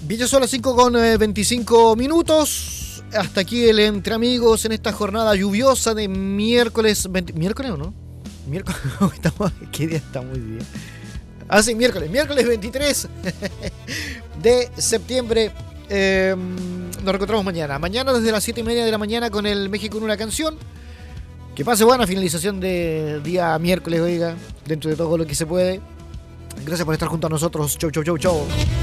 Bien, ya son las 5 con 25 minutos. Hasta aquí el Entre Amigos en esta jornada lluviosa de miércoles. ¿Miércoles o no? Miércoles. ¿Qué día estamos hoy día? Ah, sí, miércoles 23 de septiembre. Nos reencontramos mañana. Mañana desde las 7:30 de la mañana con el México en una canción. Que pase buena finalización de día miércoles, oiga, dentro de todo lo que se puede. Gracias por estar junto a nosotros. Chau, chau, chau, chau.